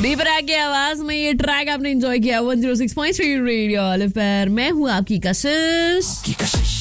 दीपरा की आवाज में ये ट्रैक आपने एंजॉय किया 106.3 रेडियो ऑलिव पर। मैं हूँ आपकी कशिश।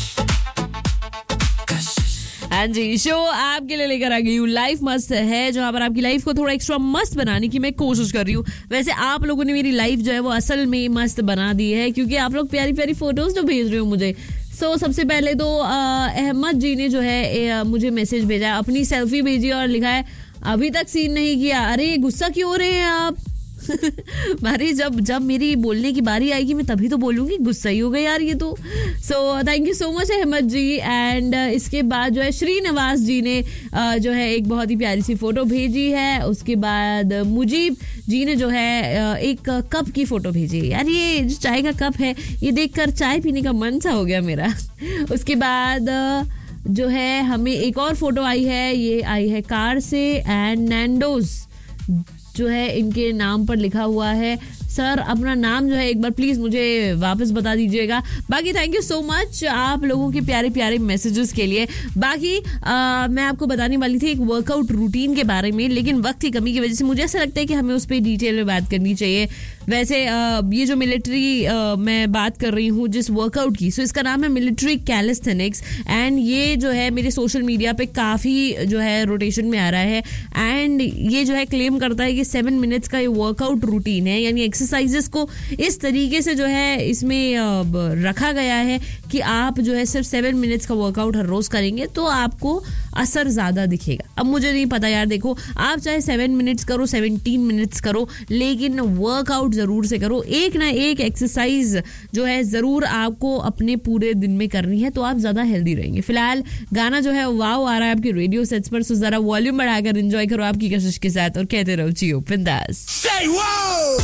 हाँ जी, शो आपके लिए लेकर आ गई हूँ लाइफ मस्त है, जहाँ पर आपकी लाइफ को थोड़ा एक्स्ट्रा मस्त बनाने की मैं कोशिश कर रही हूँ। वैसे आप लोगों ने मेरी लाइफ जो है वो असल में मस्त बना दी है, क्योंकि आप लोग प्यारी प्यारी फोटोज जो भेज रहे हो मुझे। सबसे पहले तो अहमद जी ने जो है मुझे मैसेज भेजा, अपनी सेल्फी भेजी और लिखा है अभी तक सीन नहीं किया। अरे गुस्सा क्यों हो रहे हैं आप? अरे जब मेरी बोलने की बारी आएगी मैं तभी तो बोलूंगी, गुस्सा ही हो गया यार ये तो। Thank you so much Ahmad ji. And इसके बाद जो है श्रीनिवास जी ने जो है एक बहुत ही प्यारी सी फोटो भेजी है। उसके बाद मुजीब जी ने जो है एक कप की फोटो भेजी है। यार ये जो चाय का कप है ये देखकर चाय पीने का मन सा हो गया मेरा। उसके बाद जो है हमें एक और फोटो आई है, ये आई है कार से एंड नैंडोज जो है इनके नाम पर लिखा हुआ है। सर अपना नाम जो है एक बार प्लीज मुझे वापस बता दीजिएगा। बाकी थैंक यू सो मच आप लोगों के प्यारे प्यारे मैसेजेस के लिए। बाकी मैं आपको बताने वाली थी एक वर्कआउट रूटीन के बारे में, लेकिन वक्त की कमी की वजह से मुझे ऐसा लगता है कि हमें उस पर डिटेल में बात करनी चाहिए। वैसे ये जो मिलिट्री मैं बात कर रही हूँ जिस वर्कआउट की, सो इसका नाम है मिलिट्री कैलिस्थेनिक्स एंड ये जो है मेरे सोशल मीडिया पे काफ़ी जो है रोटेशन में आ रहा है। एंड ये जो है क्लेम करता है कि 7 मिनट्स का ये वर्कआउट रूटीन है, यानी एक्सरसाइजेस को इस तरीके से जो है इसमें रखा गया है कि आप जो है सिर्फ 7 मिनट्स का वर्कआउट हर रोज करेंगे तो आपको असर ज्यादा दिखेगा। अब मुझे नहीं पता यार, देखो आप चाहे 7 मिनट्स करो 17 मिनट्स करो, लेकिन वर्कआउट जरूर से करो। एक ना एक एक्सरसाइज जो है जरूर आपको अपने पूरे दिन में करनी है, तो आप ज्यादा हेल्दी रहेंगे। फिलहाल गाना जो है वाओ आ रहा है आपके रेडियो सेट्स पर, सो जरा वॉल्यूम बढ़ाकर एंजॉय करो आपकी कशिश के साथ और कहते रहो जियो बिंदास।